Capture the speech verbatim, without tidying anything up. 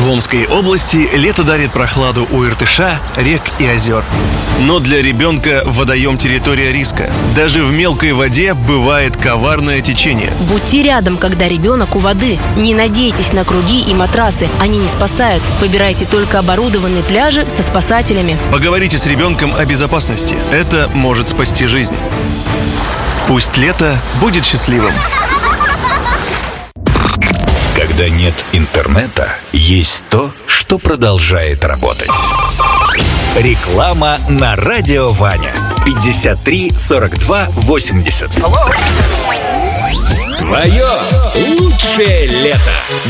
В Омской области лето дарит прохладу у Иртыша, рек и озер. Но для ребенка водоем — территория риска. Даже в мелкой воде бывает коварное течение. Будьте рядом, когда ребенок у воды. Не надейтесь на круги и матрасы, они не спасают. Выбирайте только оборудованные пляжи со спасателями. Поговорите с ребенком о безопасности. Это может спасти жизнь. Пусть лето будет счастливым. Когда нет интернета, есть то, что продолжает работать. Реклама на Радио Ваня. пятьдесят три сорок два восемьдесят. Твое лучшее лето.